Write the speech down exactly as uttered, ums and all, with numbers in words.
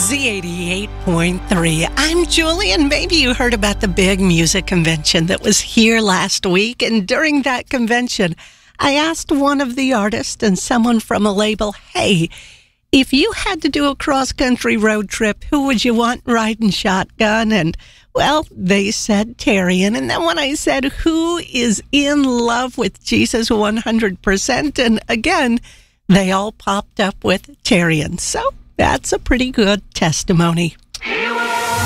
Z eighty-eight point three. I'm Julie, and maybe you heard about the big music convention that was here last week. And during that convention, I asked one of the artists and someone from a label, hey, if you had to do a cross-country road trip, who would you want riding shotgun? And, well, they said Terrian. And then when I said, who is in love with Jesus one hundred percent? And again, they all popped up with Terrian. So that's a pretty good testimony.